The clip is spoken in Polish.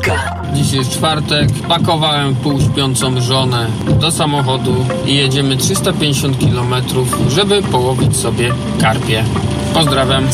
Polska. Dziś jest czwartek, pakowałem półśpiącą żonę do samochodu i jedziemy 350 km, żeby połowić sobie karpie. Pozdrawiam.